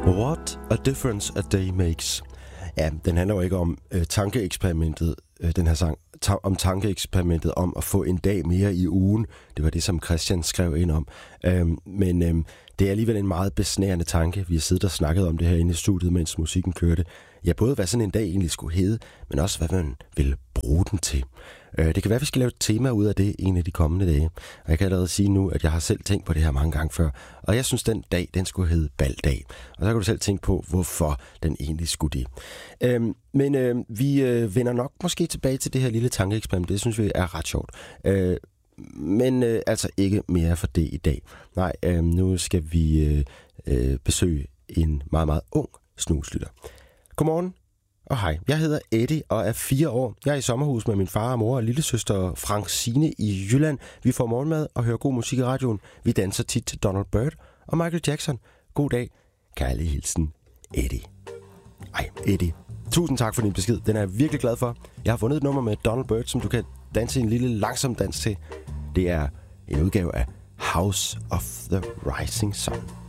What a difference a day makes. Ja, den handler jo ikke om tankeeksperimentet, den her sang, om tankeeksperimentet om at få en dag mere i ugen. Det var det, som Christian skrev ind om. Men det er alligevel en meget besnærende tanke. Vi har siddet og snakket om det her inde i studiet, mens musikken kørte. Ja, både hvad sådan en dag egentlig skulle hedde, men også hvad man vil bruge den til. Det kan være, at vi skal lave et tema ud af det en af de kommende dage. Og jeg kan allerede sige nu, at jeg har selv tænkt på det her mange gange før. Og jeg synes, den dag, den skulle hedde Baldag. Og så kan du selv tænke på, hvorfor den egentlig skulle det. Men vi vender nok måske tilbage til det her lille tankeeksperiment. Det synes vi er ret sjovt. Men altså ikke mere for det i dag. Nej, nu skal vi besøge en meget, meget ung snuslytter. Godmorgen og hej. Jeg hedder Eddie og er 4 år. Jeg er i sommerhus med min far og mor og lillesøster Francine i Jylland. Vi får morgenmad og hører god musik i radioen. Vi danser tit til Donald Byrd og Michael Jackson. God dag. Kærlig hilsen, Eddie. Ej, Eddie. Tusind tak for din besked. Den er jeg virkelig glad for. Jeg har fundet et nummer med Donald Byrd, som du kan danse en lille langsom dans til. Det er en udgave af House of the Rising Sun.